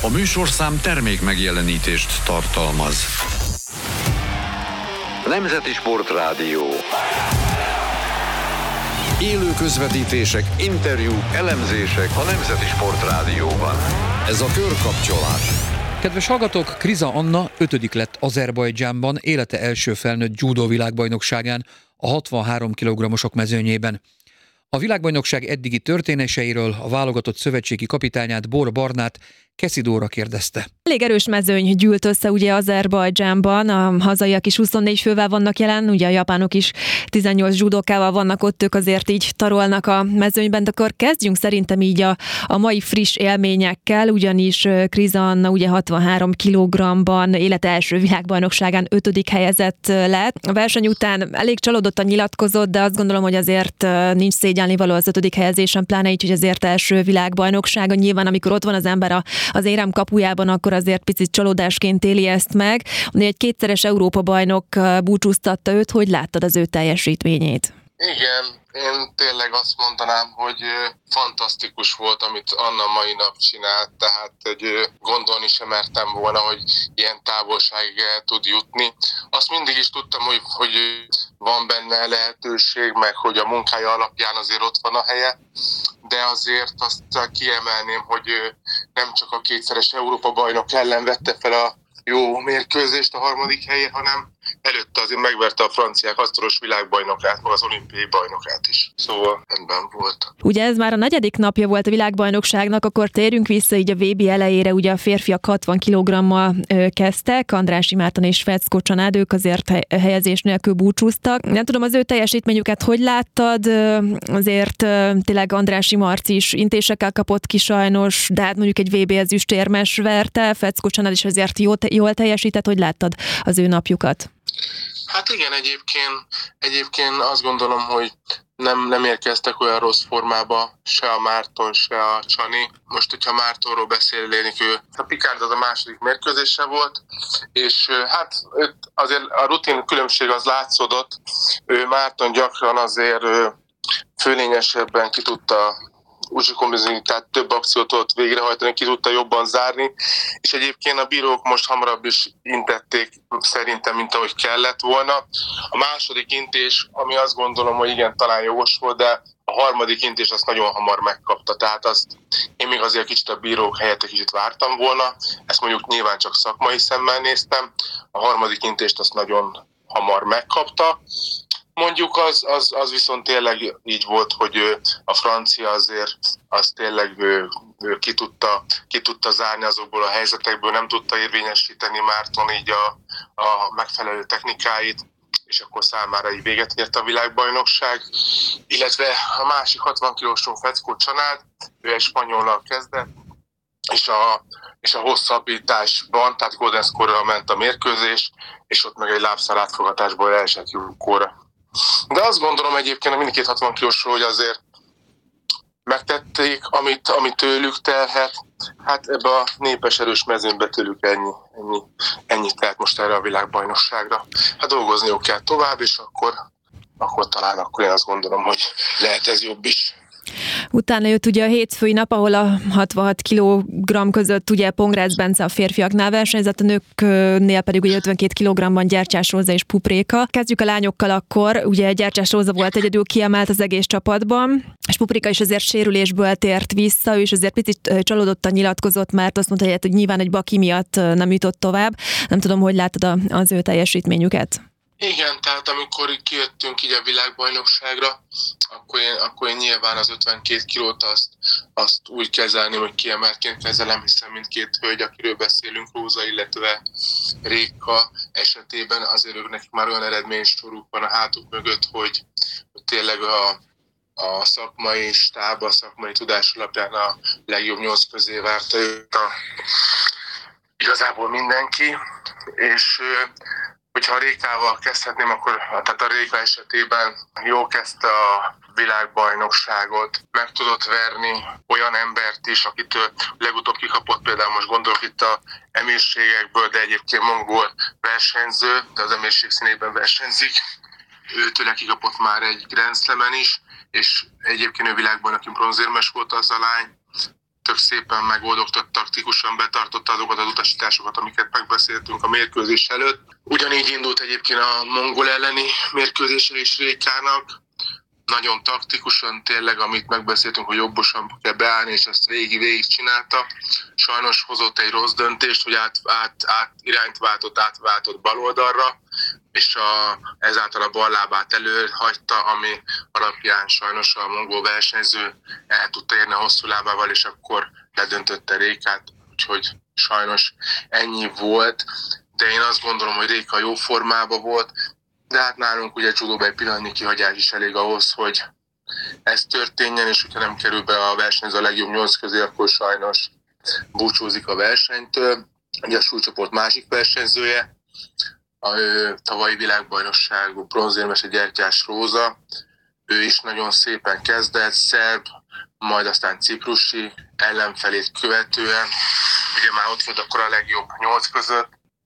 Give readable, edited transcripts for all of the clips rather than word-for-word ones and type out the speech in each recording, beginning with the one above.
A műsorszám termék megjelenítést tartalmaz. Nemzeti Sportrádió. Élő közvetítések, interjúk, elemzések a Nemzeti Sportrádióban. Ez a Körkapcsolás. Kedves hallgatók, Kriza Anna 5. lett Azerbajdzsánban, élete első felnőtt judó világbajnokságán a 63 kg-osok mezőnyében. A világbajnokság eddigi történéseiről a válogatott szövetségi kapitányát, Bor Barnát Keszidóra kérdezte. Elég erős mezőny gyűlt össze ugye Azerbajdzsánban, a hazaiak is 24 fővel vannak jelen, ugye a japánok is 18 judókával vannak ott, ők azért így tarolnak a mezőnyben, de akkor kezdjünk szerintem így a mai friss élményekkel, ugyanis Kriza Anna ugye 63 kg-ban élete első világbajnokságán 5. helyezett lett. A verseny után elég csalódottan nyilatkozott, de azt gondolom, hogy azért nincs szégyelnivaló az 5. helyezésen, pláne így, hogy azért első világbajnoksága. Nyilván, amikor ott van az ember az érem kapujában, akkor azért picit csalódásként éli ezt meg. Egy kétszeres Európa-bajnok búcsúztatta őt, hogy láttad az ő teljesítményét? Igen, én tényleg azt mondanám, hogy fantasztikus volt, amit Anna mai nap csinált, tehát gondolni sem mertem volna, hogy ilyen távolságig el tud jutni. Azt mindig is tudtam, hogy van benne lehetőség, meg hogy a munkája alapján azért ott van a helye, de azért azt kiemelném, hogy nem csak a kétszeres Európa-bajnok ellen vette fel a jó mérkőzést a harmadik helyen, hanem előtte azért megverte a franciák asztalos világbajnokát, meg az olimpiai bajnokát is. Szóval rendben volt. Ugye ez már a 4. napja volt a világbajnokságnak, akkor térjünk vissza így a VB elejére, ugye a férfiak 60 kg-mal kezdtek, Andrássy Márton és Feckó Csanád, ők azért helyezés nélkül búcsúztak. Nem tudom, az ő teljesítményüket hogy láttad? Azért tényleg Andrássy Marci is intésekkel kapott ki sajnos, de hát mondjuk egy VB ezüstérmes verte, Feckó Csanád is azért jól teljesített, hogy láttad az ő napjukat? Hát igen, egyébként azt gondolom, hogy nem érkeztek olyan rossz formába, se a Márton, se a Csani. Most, hogyha Mártonról beszélnék, a Picard az a második mérkőzése volt, és hát azért a rutin különbség az látszódott. Márton gyakran azért fölényesebben ki tudta uzsikomizni, tehát több akciót tudott végrehajtani, ki tudta jobban zárni, és egyébként a bírók most hamarabb is intették szerintem, mint ahogy kellett volna. A második intés, ami azt gondolom, hogy igen, talán jogos volt, de a harmadik intés azt nagyon hamar megkapta, tehát azt én még azért kicsit a bírók helyett egy kicsit vártam volna, ezt mondjuk nyilván csak szakmai szemmel néztem, a harmadik intést azt nagyon hamar megkapta. Mondjuk az viszont tényleg így volt, hogy a francia azért az tényleg ki tudta zárni azokból a helyzetekből, nem tudta érvényesíteni Márton így a megfelelő technikáit, és akkor számára így véget ért a világbajnokság. Illetve a másik 60 kilósunk Feckó Csanád, ő egy spanyollal kezdett, és a hosszabbításban, tehát Golden Score-ra ment a mérkőzés, és ott meg egy lábszár átfogatásból elesett Jukóra. De azt gondolom egyébként a mindkét 60 kilósról, hogy azért megtették, amit tőlük telhet. Hát ebbe a népes erős mezőnbe tőlük ennyi telt most erre a világbajnokságra. Hát dolgozniuk kell tovább, és akkor talán én azt gondolom, hogy lehet ez jobb is. Utána jött ugye a hétfői nap, ahol a 66 kg között ugye Pongrácz Bence a férfiaknál versenyzett, a nőknél pedig ugye 52 kg-ban Gyertyás Róza és Puprika. Kezdjük a lányokkal akkor, ugye Gyertyás Róza volt egyedül kiemelt az egész csapatban, és Puprika is azért sérülésből tért vissza, ő is azért picit csalódottan nyilatkozott, mert azt mondta, hogy nyilván egy baki miatt nem jutott tovább. Nem tudom, hogy láttad az ő teljesítményüket. Igen, tehát amikor kijöttünk így a világbajnokságra, akkor én nyilván az 52 kilót azt úgy kezelni, hogy kiemeltként kezelem, hiszen mindkét hölgy, akiről beszélünk, Róza, illetve Réka esetében, azért nekik már olyan eredménysoruk van a hátuk mögött, hogy tényleg a szakmai stáb, a szakmai tudás alapján a legjobb 8 közé várta őt igazából mindenki, és hogyha a Rékával kezdhetném, akkor tehát a Réka esetében jól kezdte a világbajnokságot, meg tudott verni olyan embert is, akitől legutóbb kikapott, például most gondolok itt a emírségekből, de egyébként mongol versenyző, de az emírség színében versenyzik. Őtőle kikapott már egy Grand Slamen is, és egyébként ő világbajnoki bronzérmes volt az a lány. tök szépen megoldott, taktikusan betartotta azokat az utasításokat, amiket megbeszéltünk a mérkőzés előtt. Ugyanígy indult egyébként a mongol elleni mérkőzésre is Rékának. Nagyon taktikusan tényleg, amit megbeszéltünk, hogy jobbosan kell beállni, és ezt végig csinálta. Sajnos hozott egy rossz döntést, hogy irányt átváltott bal oldalra, és ezáltal a bal lábát előhagyta, ami alapján sajnos a mongol versenyző el tudta érni a hosszú lábával, és akkor ledöntötte Rékát, úgyhogy sajnos ennyi volt. De én azt gondolom, hogy Réka jó formában volt, de hát nálunk ugye judóban egy pillanatnyi kihagyás is elég ahhoz, hogy ez történjen, és hogyha nem kerül be a versenyző a legjobb 8 közé, akkor sajnos búcsúzik a versenytől. Ugye a súlycsoport másik versenyzője, a tavalyi világbajnokságú bronzérmes, Gyertyás Róza. Ő is nagyon szépen kezdett, szerb, majd aztán ciprusi ellenfelét követően. Ugye már ott volt akkor a legjobb 8 között.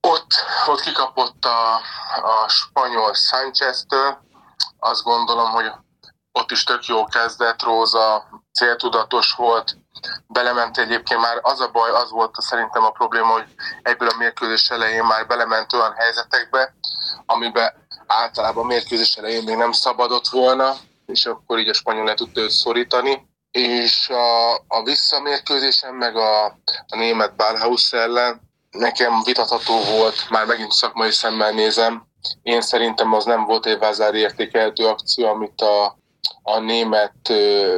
Ott kikapott a spanyol Sánchez-től. Azt gondolom, hogy ott is tök jó kezdett Róza, céltudatos volt, belement egyébként már az volt szerintem a probléma, hogy egyből a mérkőzés elején már belement olyan helyzetekbe, amiben általában a mérkőzés elején még nem szabadott volna, és akkor így a spanyol le tudta őt szorítani. És a visszamérkőzésen meg a német Ballhaus ellen nekem vitatható volt, már megint szakmai szemmel nézem. Én szerintem az nem volt egy vázári értékelhető akció, amit a német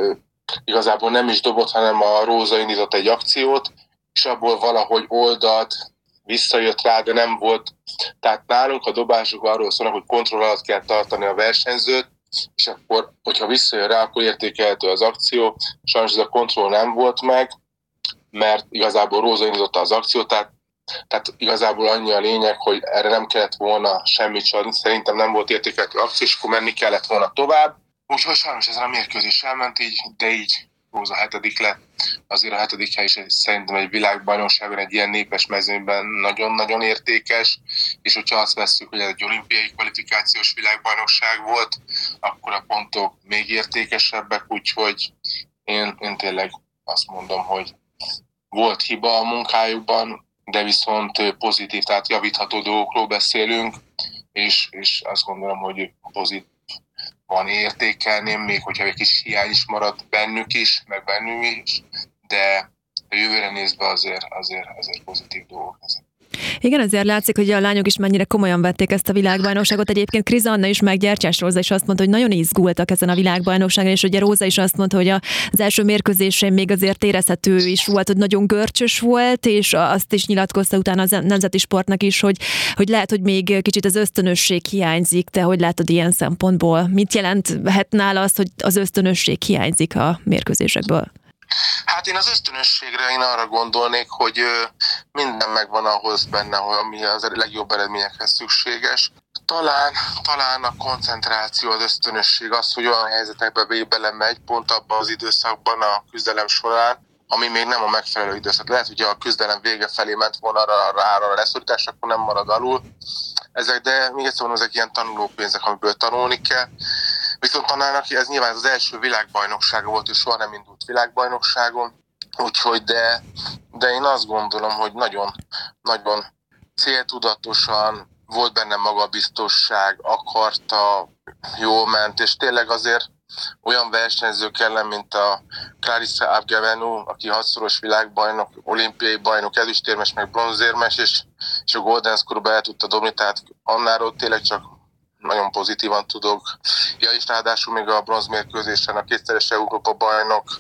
igazából nem is dobott, hanem a Róza indított egy akciót, és abból valahogy oldalt visszajött rá, de nem volt. Tehát nálunk a dobások arról szólnak, hogy kontroll alatt kell tartani a versenyzőt, és akkor, hogyha visszajön rá, akkor értékelhető az akció. Sajnos ez a kontroll nem volt meg, mert igazából Róza indította az akciót, tehát igazából annyi a lényeg, hogy erre nem kellett volna semmit csinálni, szerintem nem volt értékelhető akció, és akkor menni kellett volna tovább. Úgyhogy sajnos ezen a mérkőzés elment így, de így Róza 7. lett. Azért a 7. hely is szerintem egy világbajnokságon, egy ilyen népes mezőnyben nagyon-nagyon értékes, és hogyha azt vesszük, hogy ez egy olimpiai kvalifikációs világbajnokság volt, akkor a pontok még értékesebbek, úgyhogy én tényleg azt mondom, hogy volt hiba a munkájukban, de viszont pozitív, tehát javítható dolgokról beszélünk, és azt gondolom, hogy pozitív van értékelném, még hogyha egy kis hiány is maradt bennük is, meg bennünk is, de a jövőre nézve azért pozitív dolgok ezek. Igen, ezért látszik, hogy a lányok is mennyire komolyan vették ezt a világbajnokságot. Egyébként Kriza Anna is, meg Gyertyás Róza is azt mondta, hogy nagyon izgultak ezen a világbajnokságon, és ugye Róza is azt mondta, hogy az első mérkőzésén még azért érezhető is volt, hogy nagyon görcsös volt, és azt is nyilatkozta utána a Nemzeti Sportnak is, hogy lehet, hogy még kicsit az ösztönösség hiányzik. Te hogy látod ilyen szempontból? Mit jelenthet nála az, hogy az ösztönösség hiányzik a mérkőzésekből? Hát én az ösztönösségre arra gondolnék, hogy minden megvan ahhoz benne, ami az legjobb eredményekhez szükséges. Talán a koncentráció, az ösztönösség az, hogy olyan helyzetekbe belemegy pont abban az időszakban a küzdelem során, ami még nem a megfelelő időszak. Lehet, hogy a küzdelem vége felé ment volna arra a leszorítás, akkor nem marad alul. De még egyszer mondom, ezek ilyen tanulópénzek, amiből tanulni kell. Viszont tanának, ez nyilván az első világbajnoksága volt, és soha nem indult világbajnokságon, úgyhogy de én azt gondolom, hogy nagyon céltudatosan volt benne magabiztosság, akarta, jól ment, és tényleg azért olyan versenyzők ellen, mint a Clarissa Abgavenu, aki 6-szoros világbajnok, olimpiai bajnok, ezüstérmes, meg bronzérmes, és a Golden Score-ba el tudta dobni, tehát annáról tényleg csak nagyon pozitívan tudok. Ja, és ráadásul még a bronzmérkőzésen a kétszeres Európa bajnok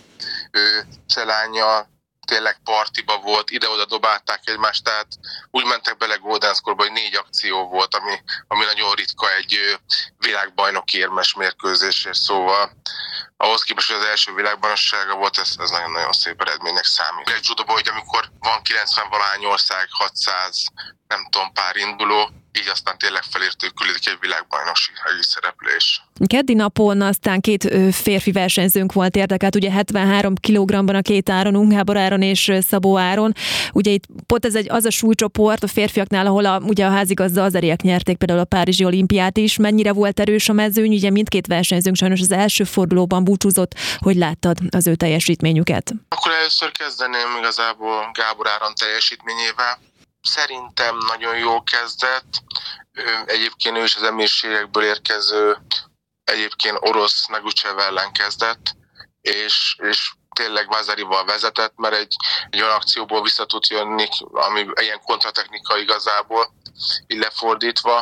cselánnyal tényleg partiba volt, ide-oda dobálták egymást, tehát úgy mentek bele Golden Score-ba, hogy 4 akció volt, ami nagyon ritka egy világbajnoki érmes mérkőzésért, szóval ahhoz képest, hogy az első világbajnoksága volt, ez nagyon-nagyon szép eredménynek számít. Egy judóban, hogy amikor van 90-valahány ország, 600, nem tudom, pár induló, így aztán tényleg felértő küldik egy világbajnoksági szereplés. Keddi napon aztán két férfi versenyzőnk volt érdekelt, ugye 73 kg-ban a két Áron, Gábor Áron és Szabó Áron. Ugye itt pont ez az a súlycsoport a férfiaknál, ahol ugye a házigazda azeriek nyerték például a Párizsi olimpiát is. Mennyire volt erős a mezőny? Ugye mindkét versenyzőnk sajnos az első fordulóban búcsúzott. Hogy láttad az ő teljesítményüket? Akkor először kezdeném igazából Gábor Áron teljesítményével. Szerintem nagyon jól kezdett. Egyébként ő is az emírségekből érkező, egyébként orosz Neguchev ellen kezdett, és tényleg Vazarival vezetett, mert egy olyan akcióból vissza tud jönni, ami ilyen kontratechnika igazából, így lefordítva.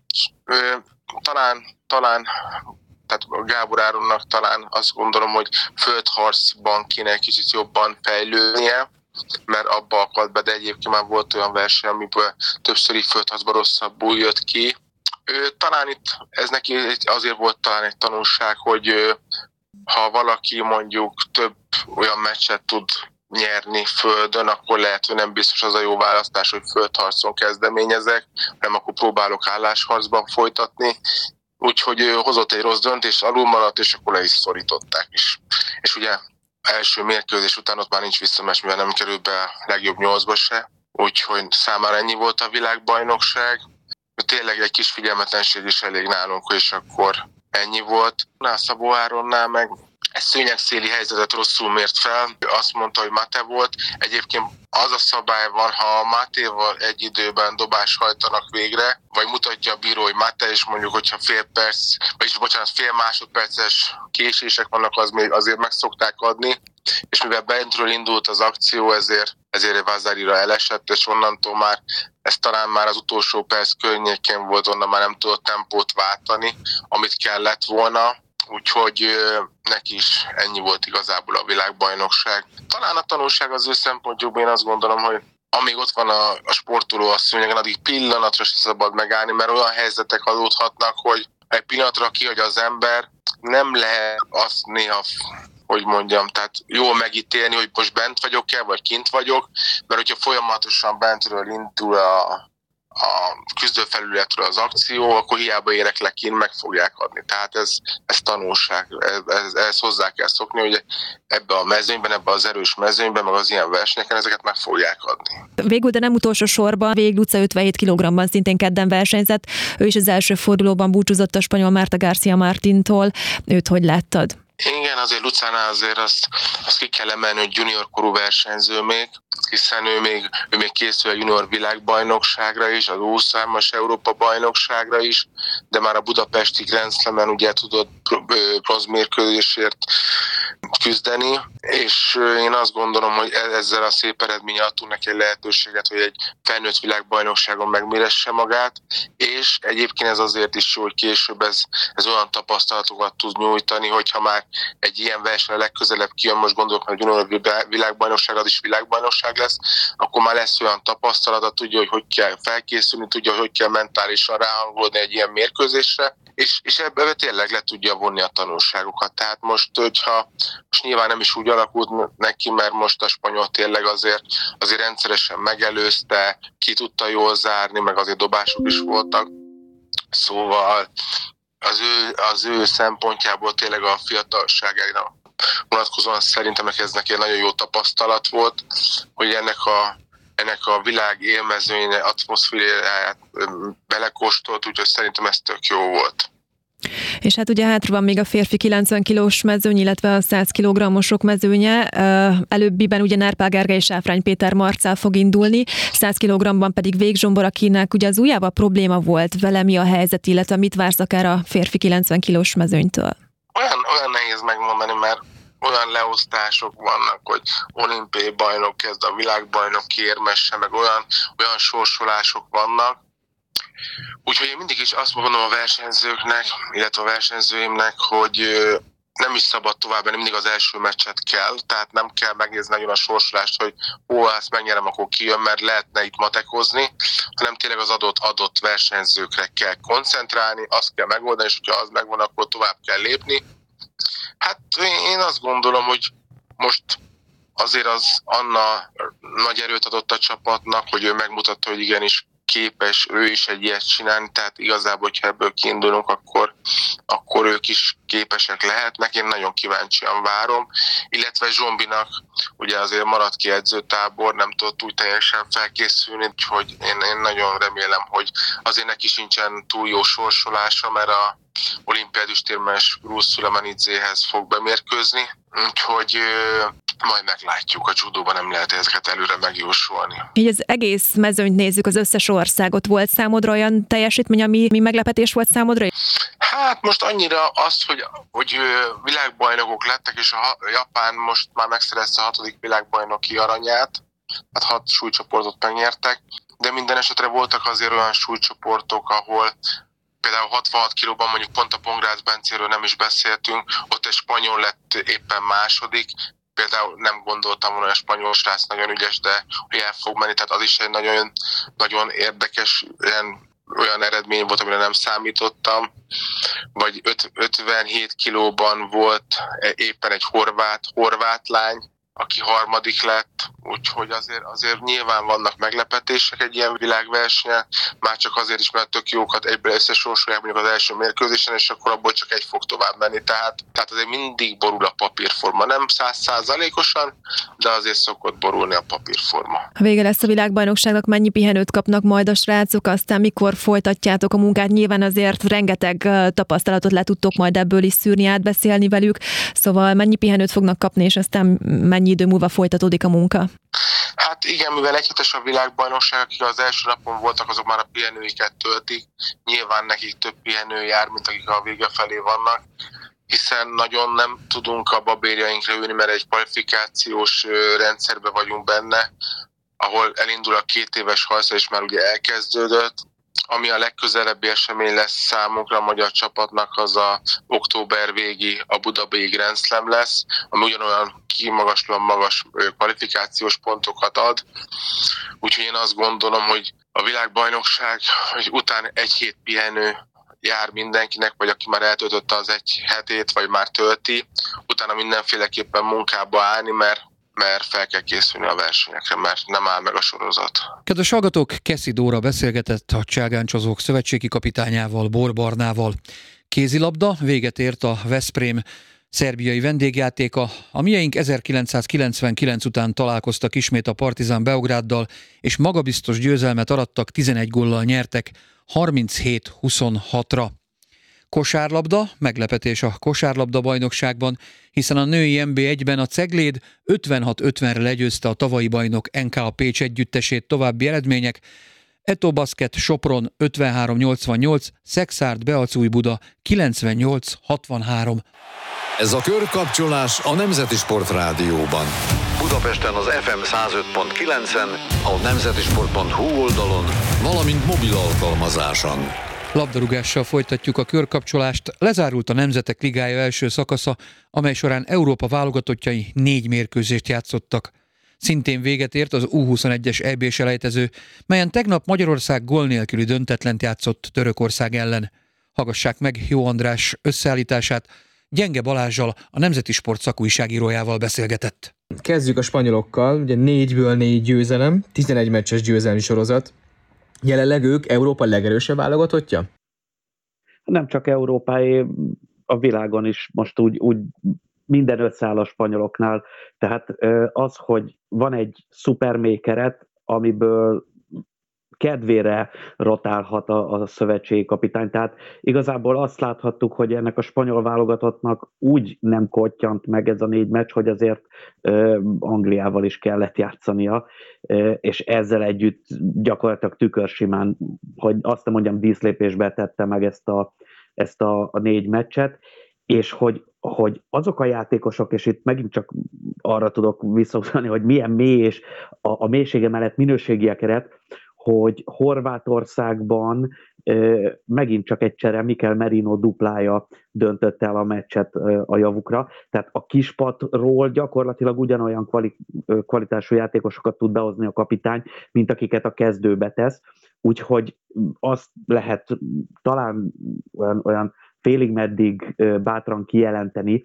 Talán tehát Gábor Áronnak talán azt gondolom, hogy földharcban kéne egy kicsit jobban fejlődnie, mert abba akadt be, de egyébként már volt olyan verseny, amiből többször így földharcban rosszabbul jött ki. Talán itt ez neki azért volt talán egy tanulság, hogy ha valaki mondjuk több olyan meccset tud nyerni földön, akkor lehet, hogy nem biztos az a jó választás, hogy földharcon kezdeményezek, hanem akkor próbálok állásharcban folytatni. Úgyhogy hozott egy rossz döntés, alul maradt, és akkor le is szorították is. És ugye első mérkőzés után ott már nincs visszamess, mivel nem kerül be a legjobb 8-ba se. Úgyhogy számára ennyi volt a világbajnokság. Tényleg egy kis figyelmetlenség is elég nálunk, és akkor ennyi volt. Szabó Áronnál meg egy szőnyegszéli helyzetet rosszul mért fel. Azt mondta, hogy Mate volt. Egyébként az a szabály van, ha a Matéval egy időben dobás hajtanak végre, vagy mutatja a bíró, hogy Mate, és mondjuk, hogyha fél másodperces késések vannak, azért meg szokták adni. És mivel bentről indult az akció, ezért Vazarira elesett, és onnantól már ez talán már az utolsó perc környékén volt, onnan már nem tudott tempót váltani, amit kellett volna. Úgyhogy neki is ennyi volt igazából a világbajnokság. Talán a tanulság az ő szempontjukban, én azt gondolom, hogy amíg ott van a sportoló a szőnyegen, addig pillanatra se szabad megállni, mert olyan helyzetek adódhatnak, hogy egy pillanatra kihagy az ember, nem lehet azt néha, hogy mondjam, tehát jól megítélni, hogy most bent vagyok-e, vagy kint vagyok, mert hogyha folyamatosan bentről indul a küzdőfelületről az akció, akkor hiába érek le kint, meg fogják adni. Tehát ez tanulság, ez hozzá kell szokni, hogy ebbe a mezőnyben, ebbe az erős mezőnyben, meg az ilyen versenyeken ezeket meg fogják adni. Végül, de nem utolsó sorban, Vég Luca 57 kg-ban szintén kedden versenyzett. Ő is az első fordulóban búcsúzott a spanyol Marta García Martintól. Őt hogy láttad? Igen, azért Lucánál azért azt ki kell emelni, hogy junior korú versenyző még, hiszen ő még készül a junior világbajnokságra is, az U23-as Európa bajnokságra is, de már a budapesti Grand Slamen ugye tudott bronzmérkőzésért küzdeni, és én azt gondolom, hogy ezzel a szép eredménnyel adtunk neki egy lehetőséget, hogy egy felnőtt világbajnokságon megméresse magát, és egyébként ez azért is jó, hogy később ez olyan tapasztalatokat tud nyújtani, hogyha már egy ilyen versenyre legközelebb kijön, most gondolok, hogy a junior világbajnokság az is világbajnokság lesz, akkor már lesz olyan tapasztalata, tudja, hogy kell felkészülni, tudja, hogy kell mentálisan ráhangolni egy ilyen mérkőzésre, és ebbe tényleg le tudja vonni a tanulságokat. Tehát most nyilván nem is úgy alakult neki, mert most a spanyol tényleg azért rendszeresen megelőzte, ki tudta jól zárni, meg azért dobások is voltak. Szóval az ő szempontjából tényleg a fiatalságára vonatkozóan szerintem ez neki egy nagyon jó tapasztalat volt, hogy ennek a világ élmezőjén atmoszféráját belekóstolt, úgyhogy szerintem ez tök jó volt. És hát ugye hátra van még a férfi 90 kilós mezőny, illetve a 100 kg-osok mezőnye. Előbbiben ugye Nárpál Gergely és Sáfrány Péter Marccal fog indulni, 100 kg-ban pedig Vég Zsombor, akinek ugye az ujjával probléma volt, vele mi a helyzet, illetve mit vársz akár a férfi 90 kilós mezőnytől? Olyan nehéz megmondani, mert olyan leosztások vannak, hogy olimpiai bajnok kezd a világbajnok érmesse, meg olyan sorsolások vannak. Úgyhogy én mindig is azt mondom a versenyzőknek, illetve a versenyzőimnek, hogy nem is szabad tovább, mindig az első meccset kell, tehát nem kell megnézni nagyon a sorsolást, hogy ezt megnyerem, akkor kijön, mert lehetne itt matekozni, hanem tényleg az adott versenyzőkre kell koncentrálni, azt kell megoldani, és hogyha az megvan, akkor tovább kell lépni. Hát én azt gondolom, hogy most azért az Anna nagy erőt adott a csapatnak, hogy ő megmutatta, hogy igenis képes ő is egy ilyet csinálni, tehát igazából, hogyha ebből kiindulunk, akkor ők is képesek lehetnek. Én nagyon kíváncsian várom, illetve Zsombinak ugye azért maradt ki edzőtábor, nem tudott úgy teljesen felkészülni, úgyhogy én nagyon remélem, hogy azért neki sincsen túl jó sorsolása, mert a olimpiádus térmes Grúz Szülemanidzéhez fog bemérkőzni, úgyhogy majd meglátjuk, a judóban nem lehet ezeket előre megjósolni. Így az egész mezőnyt nézzük, az összes országot. Volt számodra olyan teljesítmény, ami meglepetés volt számodra? Hát most annyira az, hogy világbajnokok lettek, és a Japán most már megszerezte a 6. világbajnoki aranyát, hát 6 súlycsoportot megnyertek, de minden esetre voltak azért olyan súlycsoportok, ahol például 66 kilóban mondjuk pont a Pongrácz Bencéről nem is beszéltünk, ott egy spanyol lett éppen második, például nem gondoltam volna, hogy a spanyol srác nagyon ügyes, de hogy el fog menni, tehát az is egy nagyon, nagyon érdekes olyan eredmény volt, amire nem számítottam. Vagy 57 kilóban volt éppen egy horvát lány, aki harmadik lett, úgyhogy azért nyilván vannak meglepetések egy ilyen világversenyen, már csak azért is, mert tök jókat egyből összesorsolják mondjuk az első mérkőzésen, és akkor abból csak egy fog tovább menni, tehát azért mindig borul a papírforma, nem 100%-osan, de azért szokott borulni a papírforma. Ha vége lesz a világbajnokságnak, mennyi pihenőt kapnak majd a srácok, aztán mikor folytatjátok a munkát? Nyilván azért rengeteg tapasztalatot le tudtok majd ebből is szűrni, átbeszélni velük, szóval mennyi pihenőt fognak kapni, és aztán mennyi idő múlva folytatódik a munka? Hát igen, mivel egyhetes a világbajnokság, akik az első napon voltak, azok már a pihenőiket töltik. Nyilván nekik több pihenő jár, mint akik a vége felé vannak, hiszen nagyon nem tudunk a babérjainkra ülni, mert egy kvalifikációs rendszerben vagyunk benne, ahol elindul a 2 éves hajszal, és már ugye elkezdődött. Ami a legközelebbi esemény lesz számunkra a magyar csapatnak, az a október végi Abu Dhabi Grand Slam lesz, ami ugyanolyan kimagaslóan magas kvalifikációs pontokat ad. Úgyhogy én azt gondolom, hogy a világbajnokság, hogy után 1 hét pihenő jár mindenkinek, vagy aki már eltöltötte az 1 hetét, vagy már tölti, utána mindenféleképpen munkába állni, mert fel kell készülni a versenyekre, mert nem áll meg a sorozat. Kedves hallgatók, Keszi Dóra beszélgetett a Cságáncsozók szövetségi kapitányával, Bor Barnával. Kézilabda, véget ért a Veszprém szerbiai vendégjátéka. A mieink 1999 után találkoztak ismét a Partizán Beográddal, és magabiztos győzelmet arattak, 11 góllal nyertek, 37-26-ra. Kosárlabda, meglepetés a kosárlabda bajnokságban, hiszen a női NB1-ben a Cegléd 56-50-re legyőzte a tavalyi bajnok NK Pécs együttesét, további eredmények: Etobasket Sopron 53-88, Szexárd Beacújbuda 98-63. Ez a körkapcsolás a Nemzeti Sport Rádióban. Budapesten az FM 105.9-en, a nemzetisport.hu oldalon, valamint mobil alkalmazáson. Labdarúgással folytatjuk a körkapcsolást. Lezárult a Nemzetek Ligája első szakasza, amely során Európa válogatottjai 4 mérkőzést játszottak. Szintén véget ért az U21-es EB-s elejtező, melyen tegnap Magyarország gól nélküli döntetlent játszott Törökország ellen. Hallgassák meg Jó András összeállítását, Gyenge Balázssal, a Nemzeti Sport szakújságírójával beszélgetett. Kezdjük a spanyolokkal, ugye 4-ből 4 győzelem, 11 meccses győzelmi sorozat. Jelenleg ők Európa legerősebb válogatottja? Nem csak Európáé, a világon is most úgy minden összeáll a spanyoloknál. Tehát az, hogy van egy szupermékeret, amiből kedvére rotálhat a szövetségi kapitány. Tehát igazából azt láthattuk, hogy ennek a spanyol válogatottnak úgy nem kottyant meg ez a 4 meccs, hogy azért Angliával is kellett játszania, és ezzel együtt gyakorlatilag tükörsimán, hogy azt nem mondjam, díszlépésbe tette meg ezt a 4 meccset, és hogy azok a játékosok, és itt megint csak arra tudok visszautalni, hogy milyen mély, és a mélysége mellett minőségi keret, hogy Horvátországban megint csak egy csere, Mikel Merino duplája döntött el a meccset a javukra. Tehát a kispatról gyakorlatilag ugyanolyan kvalitású játékosokat tud behozni a kapitány, mint akiket a kezdőbe tesz. Úgyhogy azt lehet talán olyan félig meddig bátran kijelenteni,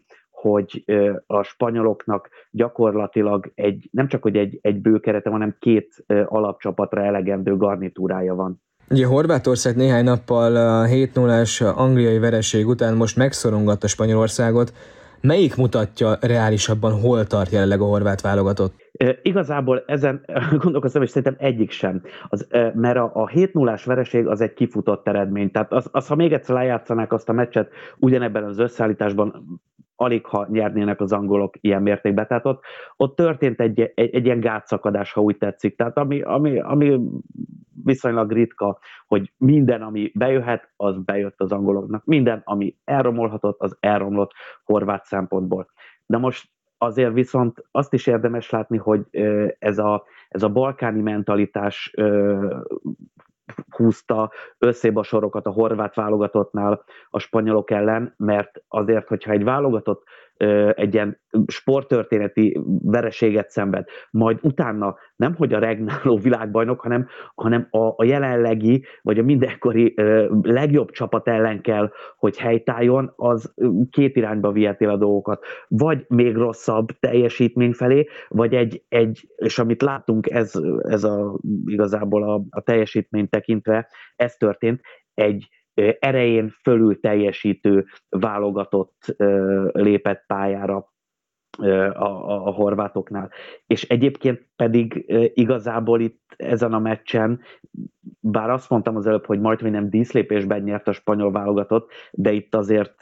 hogy a spanyoloknak gyakorlatilag nem csak hogy egy bőkerete, hanem 2 alapcsapatra elegendő garnitúrája van. Ugye Horvátország néhány nappal a 7-0-ás angliai vereség után most megszorongatta Spanyolországot. Melyik mutatja reálisabban, hol tart jelenleg a horvát válogatott? Igazából ezen gondolkoztam, és szerintem egyik sem. Mert a 7-0-ás vereség az egy kifutott eredmény. Tehát ha még egyszer lejátszanák azt a meccset ugyanebben az összeállításban, alig ha nyernének az angolok ilyen mértékben. Tehát ott történt egy ilyen gátszakadás, ha úgy tetszik. Tehát ami viszonylag ritka, hogy minden, ami bejöhet, az bejött az angoloknak. Minden, ami elromolhatott, az elromlott horvát szempontból. De most azért viszont azt is érdemes látni, hogy ez a balkáni mentalitás húzta összébb a sorokat a horvát válogatottnál a spanyolok ellen, mert azért, hogyha egy válogatott egy ilyen sporttörténeti vereséget szenved, majd utána nemhogy a regnáló világbajnok, hanem a jelenlegi, vagy a mindenkori legjobb csapat ellen kell, hogy helytálljon, az 2 irányba viheti a dolgokat. Vagy még rosszabb teljesítmény felé, vagy és amit láttunk, igazából a teljesítményt tekintve, ez történt, egy erején fölül teljesítő válogatott lépett pályára a horvátoknál. És egyébként pedig igazából itt ezen a meccsen, bár azt mondtam az előbb, hogy majdnem nem díszlépésben nyert a spanyol válogatott, de itt azért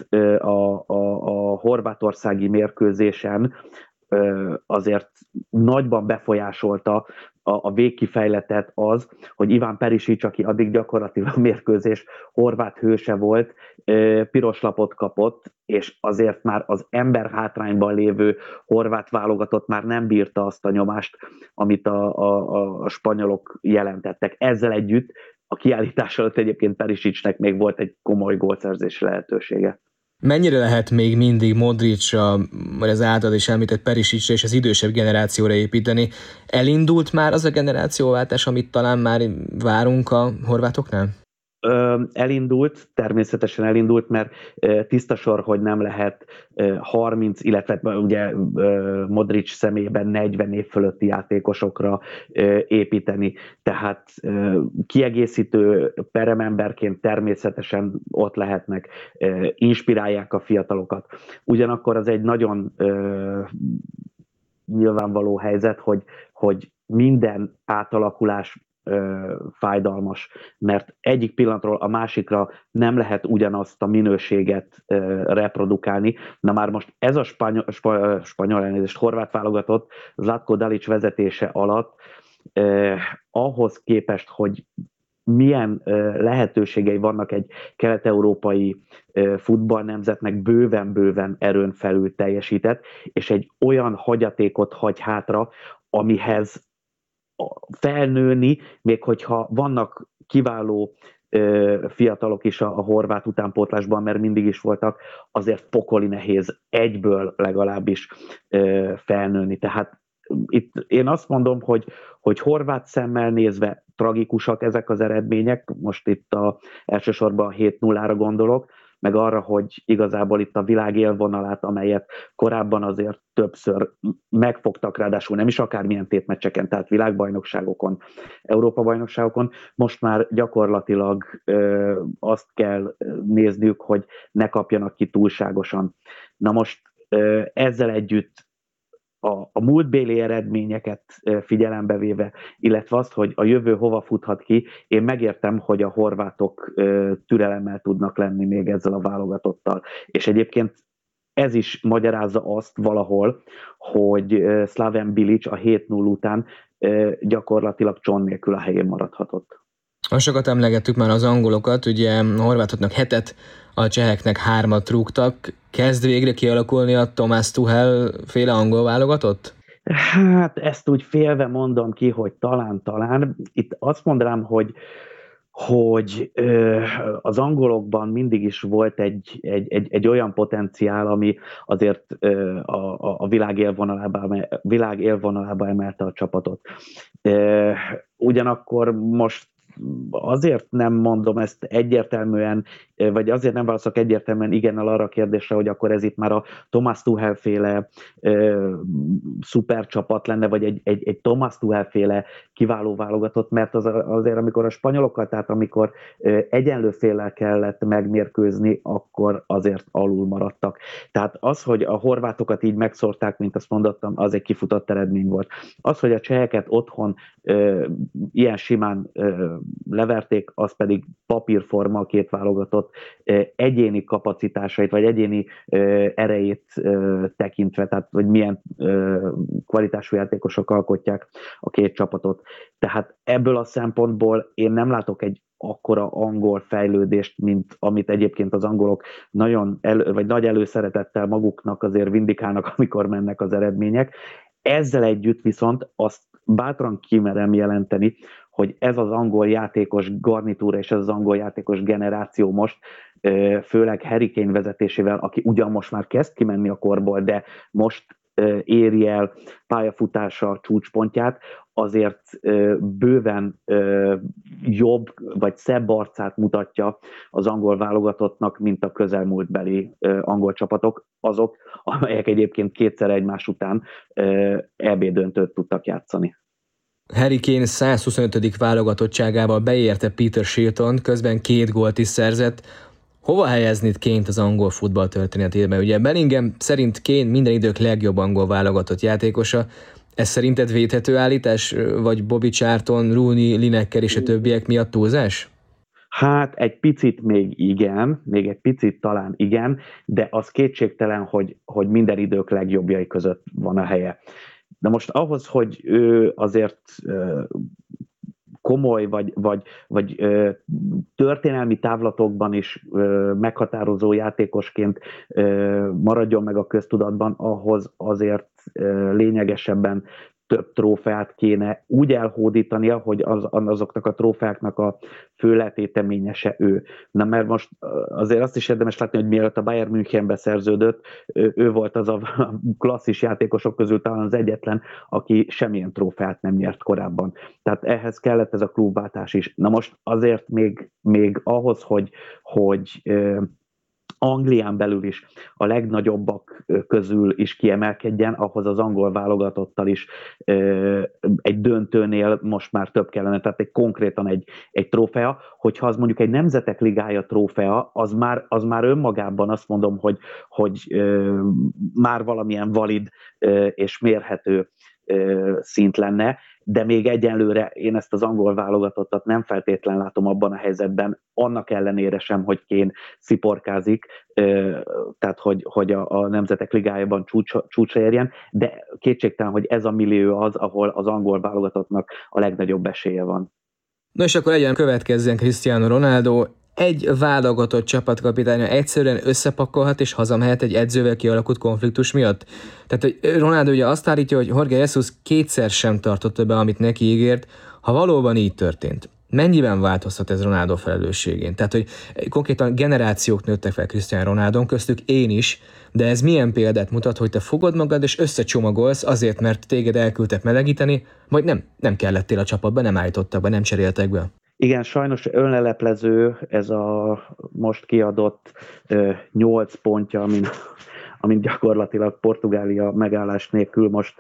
a horvátországi mérkőzésen azért nagyban befolyásolta a végkifejletet az, hogy Iván Perisic, aki addig gyakorlatilag a mérkőzés horvát hőse volt, piros lapot kapott, és azért már az ember hátrányban lévő horvát válogatott már nem bírta azt a nyomást, amit a spanyolok jelentettek. Ezzel együtt a kiállítás előtt egyébként Perisicnek még volt egy komoly gólszerzési lehetősége. Mennyire lehet még mindig Modricra, vagy az általad is említett Perisicre és az idősebb generációra építeni? Elindult már az a generációváltás, amit talán már várunk a horvátoknál? Elindult, természetesen elindult, mert tiszta sor, hogy nem lehet 30, illetve ugye Modric személyében 40 év fölötti játékosokra építeni. Tehát kiegészítő perememberként természetesen ott lehetnek, inspirálják a fiatalokat. Ugyanakkor az egy nagyon nyilvánvaló helyzet, hogy minden átalakulás fájdalmas, mert egyik pillanatról a másikra nem lehet ugyanazt a minőséget reprodukálni. Na már most ez a horvát válogatott Zlatko Dalic vezetése alatt ahhoz képest, hogy milyen lehetőségei vannak egy kelet-európai futballnemzetnek, bőven-bőven erőn felül teljesített, és egy olyan hagyatékot hagy hátra, amihez felnőni, még hogyha vannak kiváló fiatalok is a horvát utánpótlásban, mert mindig is voltak, azért pokoli nehéz egyből legalábbis felnőni. Tehát itt én azt mondom, hogy horvát szemmel nézve tragikusak ezek az eredmények, most itt elsősorban a 7-0-ra gondolok, meg arra, hogy igazából itt a világ élvonalát, amelyet korábban azért többször megfogtak, ráadásul nem is akármilyen tétmeccseken, tehát világbajnokságokon, Európa-bajnokságokon, most már gyakorlatilag azt kell nézniük, hogy ne kapjanak ki túlságosan. Na most ezzel együtt a múltbéli eredményeket figyelembe véve, illetve azt, hogy a jövő hova futhat ki, én megértem, hogy a horvátok türelemmel tudnak lenni még ezzel a válogatottal. És egyébként ez is magyarázza azt valahol, hogy Slaven Bilic a 7-0 után gyakorlatilag csont nélkül a helyén maradhatott. Sokat emlegettük már az angolokat, ugye a horvátoknak 7-et, a cseheknek 3-at rúgtak. Kezd végre kialakulni a Thomas Tuchel féle angol válogatott? Hát ezt úgy félve mondom ki, hogy talán. Itt azt mondanám, hogy az angolokban mindig is volt egy olyan potenciál, ami azért a világ élvonalába emelte a csapatot. Ugyanakkor most azért nem mondom ezt egyértelműen, vagy azért nem válaszolok egyértelműen igennel arra a kérdésre, hogy akkor ez itt már a Thomas Tuchel féle szupercsapat lenne, vagy egy Thomas Tuchel féle kiváló válogatott, mert azért, amikor a spanyolokkal, tehát amikor egyenlő féllel kellett megmérkőzni, akkor azért alul maradtak. Tehát az, hogy a horvátokat így megszórták, mint azt mondottam, az egy kifutott eredmény volt. Az, hogy a cseheket otthon ilyen simán leverték, az pedig papírforma a két válogatott egyéni kapacitásait, vagy egyéni erejét tekintve, tehát hogy milyen kvalitású játékosok alkotják a két csapatot. Tehát ebből a szempontból én nem látok egy akkora angol fejlődést, mint amit egyébként az angolok nagy előszeretettel maguknak azért vindikálnak, amikor mennek az eredmények. Ezzel együtt viszont azt bátran kimerem jelenteni, hogy ez az angol játékos garnitúra és ez az angol játékos generáció most, főleg Harry Kane vezetésével, aki ugyan most már kezd kimenni a korból, de most éri el pályafutása csúcspontját, azért bőven jobb vagy szebb arcát mutatja az angol válogatottnak, mint a közelmúltbeli angol csapatok, azok, amelyek egyébként kétszer egymás után EB döntőt tudtak játszani. Harry Kane 125. válogatottságával beérte Peter Shilton, közben 2 gólt is szerzett. Hova helyeznéd Kane-t az angol futball történetében? Ugye Bellingham szerint Kane minden idők legjobb angol válogatott játékosa. Ez szerinted védhető állítás? Vagy Bobby Charlton, Rooney, Lineker és a többiek miatt túlzás? Hát egy picit még igen, még egy picit talán igen, de az kétségtelen, hogy minden idők legjobbjai között van a helye. De most ahhoz, hogy ő azért komoly, vagy történelmi távlatokban is meghatározó játékosként maradjon meg a köztudatban, ahhoz azért lényegesebben több trófeát kéne úgy elhódítania, hogy azoknak a trófeáknak a fő letéteményese ő. Na mert most azért azt is érdemes látni, hogy mielőtt a Bayern Münchenbe szerződött, ő volt az a klasszis játékosok közül talán az egyetlen, aki semmilyen trófeát nem nyert korábban. Tehát ehhez kellett ez a klubváltás is. Na most azért még ahhoz, hogy Anglián belül is a legnagyobbak közül is kiemelkedjen, ahhoz az angol válogatottal is egy döntőnél most már több kellene, tehát konkrétan egy trófea, hogyha az mondjuk egy nemzetek ligája trófea, az már önmagában azt mondom, hogy már valamilyen valid és mérhető szint lenne, de még egyenlőre én ezt az angol válogatottat nem feltétlen látom abban a helyzetben, annak ellenére sem, hogy Kane sziporkázik, tehát hogy a Nemzetek Ligájában csúcsra érjen, de kétségtelen, hogy ez a millió az, ahol az angol válogatottnak a legnagyobb esélye van. No és akkor legyen következzen Cristiano Ronaldo. Egy válogatott csapatkapitánya egyszerűen összepakolhat és hazamehet egy edzővel kialakult konfliktus miatt. Tehát, hogy Ronaldo ugye azt állítja, hogy Jorge Jesus 2-szer sem tartotta be, amit neki ígért. Ha valóban így történt, mennyiben változtat ez Ronaldo felelősségén? Tehát, hogy konkrétan generációk nőttek fel Cristiano Ronaldon, köztük én is, de ez milyen példát mutat, hogy te fogod magad és összecsomagolsz azért, mert téged elküldtek melegíteni, vagy nem kellettél a csapatba, nem állítottak be, nem cseréltek be? Igen, sajnos önleleplező ez a most kiadott 8 pontja, amin gyakorlatilag Portugália megállás nélkül most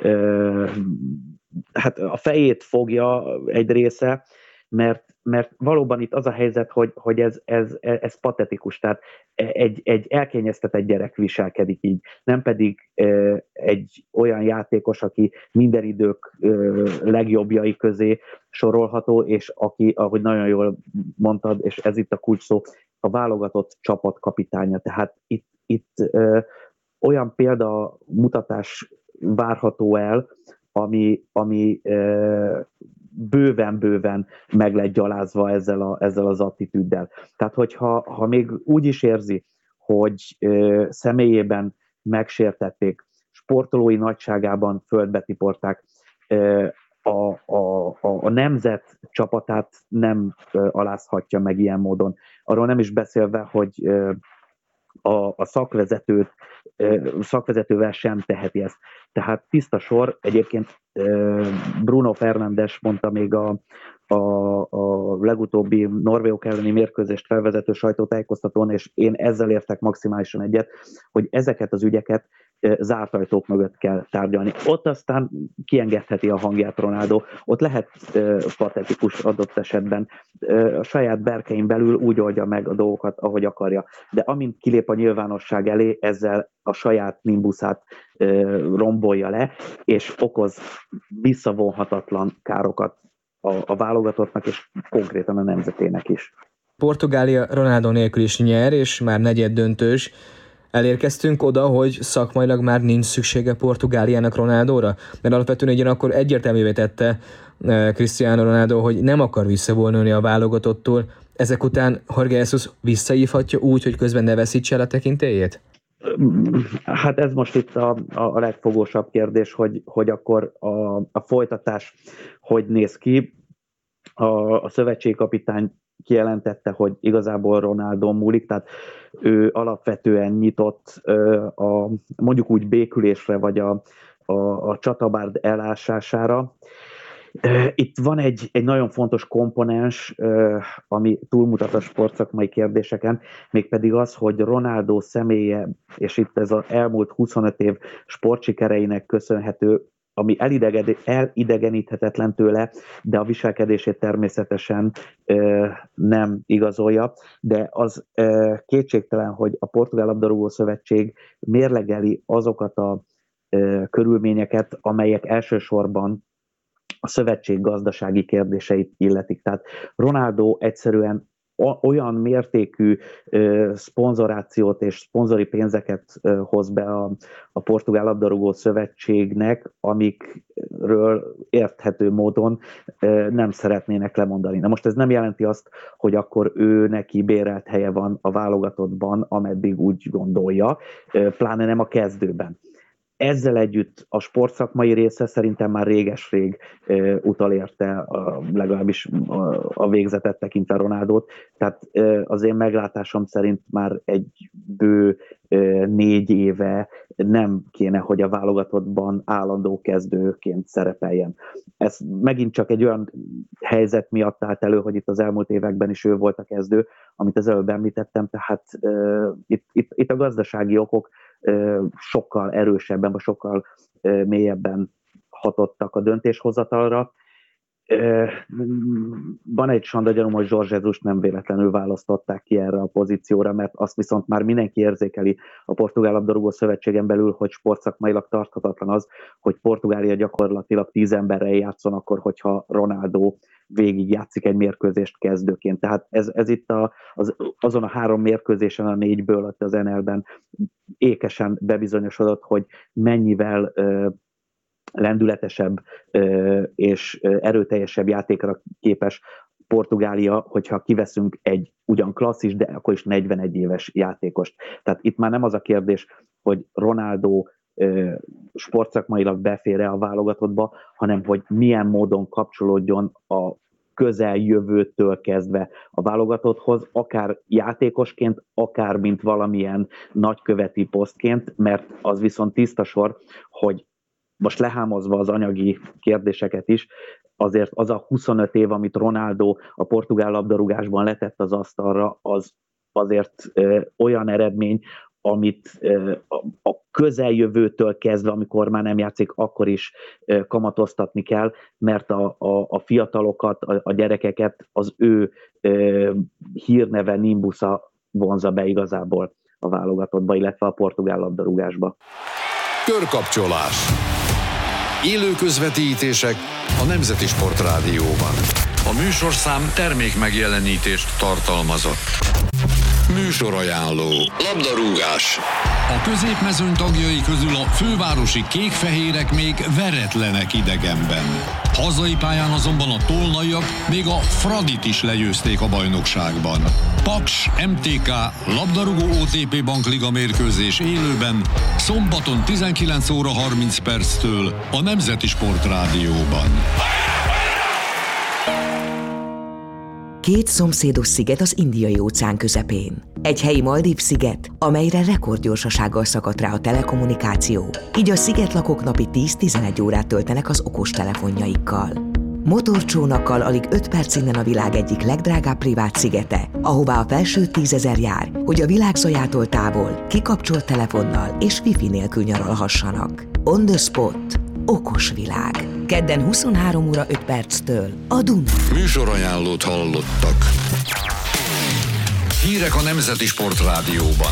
hát a fejét fogja egy része, mert valóban itt az a helyzet, hogy ez patetikus, tehát egy elkényeztetett gyerek viselkedik így, nem pedig egy olyan játékos, aki minden idők legjobbjai közé sorolható, és aki, ahogy nagyon jól mondtad, és ez itt a kulcs szó, a válogatott csapatkapitánya. Tehát itt olyan példamutatás várható el, ami bőven meg lett gyalázva ezzel az attitűddel. Tehát, hogyha még úgy is érzi, hogy személyében megsértették, sportolói nagyságában földbe tiporták, a nemzet csapatát nem alázhatja meg ilyen módon. Arról nem is beszélve, hogy a szakvezetővel sem teheti ezt. Tehát tiszta sor, egyébként Bruno Fernandes mondta még a legutóbbi norvégok elleni mérkőzést felvezető sajtótájékoztatón, és én ezzel értek maximálisan egyet, hogy ezeket az ügyeket zárt ajtók mögött kell tárgyalni. Ott aztán kiengedheti a hangját Ronaldo, ott lehet patetikus adott esetben, a saját berkein belül úgy oldja meg a dolgokat, ahogy akarja. De amint kilép a nyilvánosság elé, ezzel a saját nimbuszát rombolja le, és okoz visszavonhatatlan károkat a válogatottnak, és konkrétan a nemzetének is. Portugália Ronaldo nélkül is nyer, és már negyeddöntős. Elérkeztünk oda, hogy szakmailag már nincs szüksége Portugáliának Ronaldóra? Mert alapvetően ugyanakkor egyértelművé tette Cristiano Ronaldo, hogy nem akar visszavonulni a válogatottól. Ezek után Jorge Jesus visszahívhatja úgy, hogy közben ne veszítse el a tekintélyét? Hát ez most itt a legfogósabb kérdés, hogy akkor a folytatás hogy néz ki. A szövetségkapitány kijelentette, hogy igazából Ronaldo múlik, tehát ő alapvetően nyitott mondjuk úgy békülésre, vagy a csatabárd elásására. Itt van egy nagyon fontos komponens, ami túlmutat a sportszakmai kérdéseken, mégpedig az, hogy Ronaldo személye, és itt ez az elmúlt 25 év sportsikereinek köszönhető, ami elidegeníthetetlen tőle, de a viselkedését természetesen nem igazolja, de az kétségtelen, hogy a Portugál Labdarúgó Szövetség mérlegeli azokat a körülményeket, amelyek elsősorban a szövetség gazdasági kérdéseit illetik. Tehát Ronaldo egyszerűen olyan mértékű szponzorációt és szponzori pénzeket hoz be a Portugál Labdarúgó Szövetségnek, amikről érthető módon nem szeretnének lemondani. Na most ez nem jelenti azt, hogy akkor ő neki bérelt helye van a válogatottban, ameddig úgy gondolja, pláne nem a kezdőben. Ezzel együtt a sportszakmai része szerintem már réges-rég utolérte legalábbis a végzetet tekintve Ronaldót. Tehát az én meglátásom szerint már egy bő 4 éve nem kéne, hogy a válogatottban állandó kezdőként szerepeljen. Ez megint csak egy olyan helyzet miatt állt elő, hogy itt az elmúlt években is ő volt a kezdő, amit az előbb említettem, tehát itt a gazdasági okok sokkal erősebben, vagy sokkal mélyebben hatottak a döntéshozatalra. Van egy sandagyanúm, hogy Jorge Jesus nem véletlenül választották ki erre a pozícióra, mert azt viszont már mindenki érzékeli a Portugál Labdarúgó Szövetségen belül, hogy sportszakmailag tarthatatlan az, hogy Portugália gyakorlatilag 10 emberrel játszon akkor, hogyha Ronaldo végig játszik egy mérkőzést kezdőként. Tehát ez itt azon a 3 mérkőzésen, a 4-ből az NL-ben ékesen bebizonyosodott, hogy mennyivel lendületesebb és erőteljesebb játékra képes Portugália, hogyha kiveszünk egy ugyan klasszis, de akkor is 41 éves játékost. Tehát itt már nem az a kérdés, hogy Ronaldo sportszakmailag befér-e a válogatottba, hanem hogy milyen módon kapcsolódjon a közeljövőtől kezdve a válogatotthoz, akár játékosként, akár mint valamilyen nagyköveti posztként, mert az viszont tiszta sor, hogy most lehámozva az anyagi kérdéseket is, azért az a 25 év, amit Ronaldo a portugál labdarúgásban letett az asztalra, az azért olyan eredmény, amit a közeljövőtől kezdve, amikor már nem játszik, akkor is kamatoztatni kell, mert a fiatalokat, a gyerekeket az ő hírneve, nimbusza vonza be igazából a válogatottba, illetve a portugál labdarúgásba. Körkapcsolás. Élő közvetítések a Nemzeti Sportrádióban. A műsorszám termék megjelenítést tartalmazott. Műsorajánló. Labdarúgás. A középmezőny tagjai közül a fővárosi kék-fehérek még veretlenek idegenben. Hazai pályán azonban a tolnaiak még a Fradit is legyőzték a bajnokságban. Paks MTK labdarúgó OTP Bankliga mérkőzés élőben szombaton 19 óra 30 perctől a Nemzeti Sportrádióban. Két szomszédos sziget az Indiai-óceán közepén. Egy helyi Maldív-sziget, amelyre rekordgyorsasággal szakadt rá a telekommunikáció, így a szigetlakók napi 10-11 órát töltenek az okostelefonjaikkal. Motorcsónakkal alig 5 perc innen a világ egyik legdrágább privát szigete, ahová a felső 10 000 jár, hogy a világ zajától távol, kikapcsolt telefonnal és wifi nélkül nyaralhassanak. On the spot. Okos világ. Kedden 23 óra 5 perctől a Duna. Műsorajánlót hallottak. Hírek a Nemzeti Sportrádióban.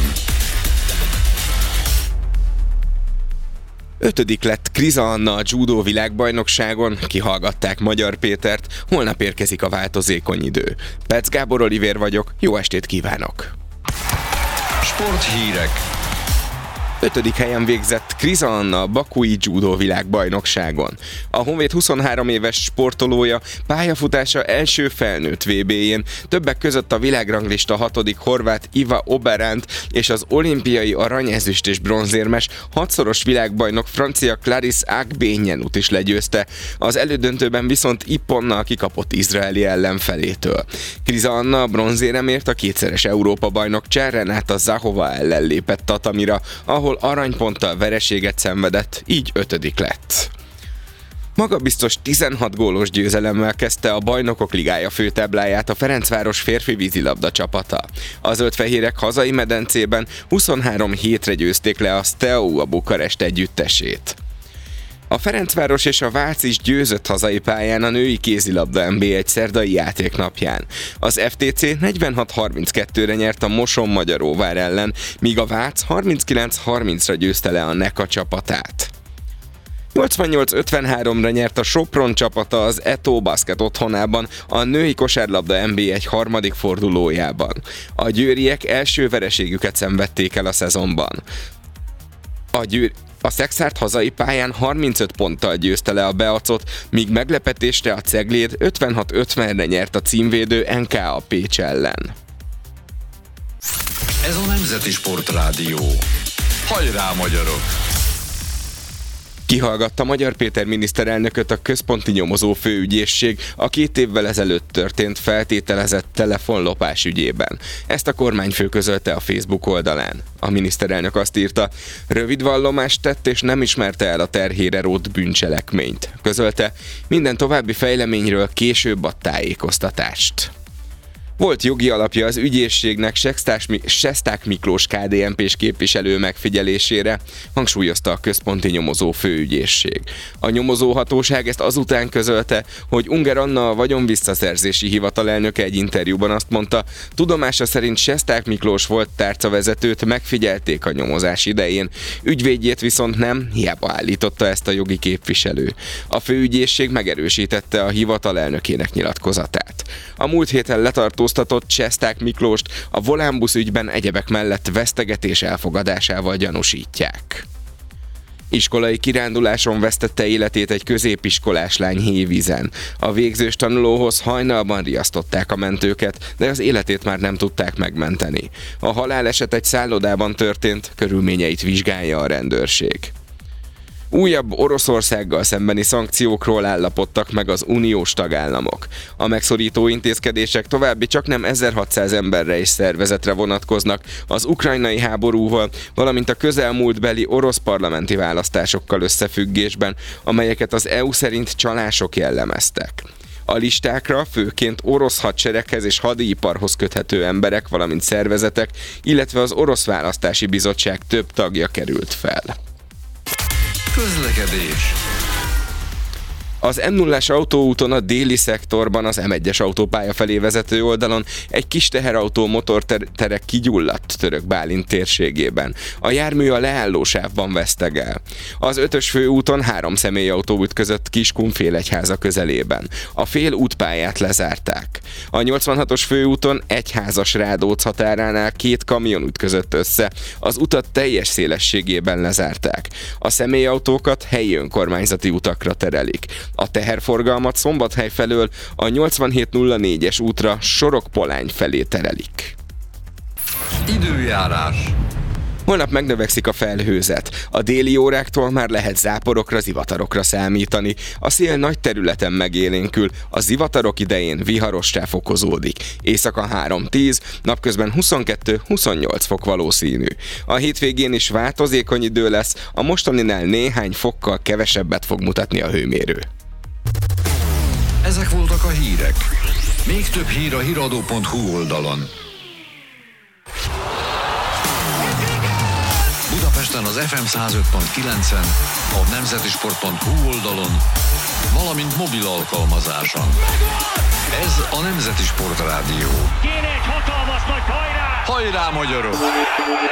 5. lett Kriza Anna a judó világbajnokságon, kihallgatták Magyar Pétert, holnap érkezik a változékony idő. Pec Gábor Olivér vagyok, jó estét kívánok! Sporthírek. 5. helyen végzett Kriza Anna a bakui judó világbajnokságon. A Honvéd 23 éves sportolója pályafutása első felnőtt VB-jén, többek között a világranglista 6. horvát Iva Oberant és az olimpiai arany, ezüst és bronzérmes 6-szoros világbajnok francia Clarisse Agbenjenut is legyőzte. Az elődöntőben viszont Ipponnal kikapott izraeli ellenfelétől. Kriza Anna a bronzéremért a 2-szeres Európa-bajnok Renáta Zahova ellen lépett tatamira, ahol aranyponttal vereséget szenvedett, így 5. lett. Magabiztos 16 gólos győzelemmel kezdte a Bajnokok Ligája főtábláját a Ferencváros férfi vízilabda csapata. A zöldfehérek hazai medencében 23 hétre győzték le a Steaua Bukarest együttesét. A Ferencváros és a Vác is győzött hazai pályán a női kézilabda NB1 szerdai játéknapján. Az FTC 46-32-re nyert a Moson-Magyaróvár ellen, míg a Vác 39-30-ra győzte le a Neka csapatát. 88-53-ra nyert a Sopron csapata az Eto Basket otthonában a női kosárlabda NB1 harmadik fordulójában. A győriek első vereségüket szenvedték el a szezonban. A Szexárd hazai pályán 35 ponttal győzte le a Beacot, míg meglepetésre a Cegléd 56-50-re nyert a címvédő NKA Pécs ellen. Ez a Nemzeti Sportrádió. Hajrá, magyarok! Kihallgatta Magyar Péter miniszterelnököt a Központi Nyomozó Főügyészség a 2 évvel ezelőtt történt feltételezett telefonlopás ügyében. Ezt a kormányfő közölte a Facebook oldalán. A miniszterelnök azt írta, rövid vallomást tett és nem ismerte el a terhére rótt bűncselekményt. Közölte, minden további fejleményről később ad tájékoztatást. Volt jogi alapja az ügyészségnek Sesták Miklós KDNP-s képviselő megfigyelésére, hangsúlyozta a Központi Nyomozó Főügyészség. A nyomozóhatóság ezt azután közölte, hogy Unger Anna, a vagyonvisszaszerzési hivatal elnöke egy interjúban azt mondta, tudomása szerint Sesták Miklós volt tárcavezetőt megfigyelték a nyomozás idején, ügyvédjét viszont nem, hiába állította ezt a jogi képviselő. A főügyészség megerősítette a hivatal elnökének nyilatkozatát. A múlt héten letartóztatott Sesták Miklóst a Volánbusz ügyben egyebek mellett vesztegetés elfogadásával gyanúsítják. Iskolai kiránduláson vesztette életét egy középiskolás lány Hévízen. A végzős tanulóhoz hajnalban riasztották a mentőket, de az életét már nem tudták megmenteni. A haláleset egy szállodában történt, körülményeit vizsgálja a rendőrség. Újabb Oroszországgal szembeni szankciókról állapodtak meg az uniós tagállamok. A megszorító intézkedések további csaknem 1600 emberre és szervezetre vonatkoznak az ukrajnai háborúval, valamint a közelmúltbeli orosz parlamenti választásokkal összefüggésben, amelyeket az EU szerint csalások jellemeztek. A listákra főként orosz hadsereghez és hadiiparhoz köthető emberek, valamint szervezetek, illetve az Orosz Választási Bizottság több tagja került fel. Közlekedés. Az M0-as autóúton a déli szektorban az M1-es autópálya felé vezető oldalon egy kis teherautó motortere kigyulladt Török Bálint térségében. A jármű a leállósávban vesztegel. Az 5-ös főúton 3 személyautó ütközött Kiskunfélegyháza közelében. A fél útpályát lezárták. A 86-os főúton Egyházas-Rádóc határánál 2 kamion ütközött össze. Az utat teljes szélességében lezárták. A személyautókat helyi önkormányzati utakra terelik. A teherforgalmat Szombathely felől a 8704-es útra Sorokpolány felé terelik. Időjárás. Holnap megnövekszik a felhőzet. A déli óráktól már lehet záporokra, zivatarokra számítani. A szél nagy területen megélénkül, a zivatarok idején viharossá fokozódik. Éjszaka 3-10, napközben 22-28 fok valószínű. A hétvégén is változékony idő lesz, a mostaninál néhány fokkal kevesebbet fog mutatni a hőmérő. Ezek voltak a hírek. Még több hír a hiradó.hu oldalon. Budapesten az FM 105.9-en, a nemzetisport.hu oldalon, valamint mobil alkalmazáson. Ez a Nemzeti Sport Rádió. Kéne egy hatalmas nagy hajrá! Hajrá, magyarok!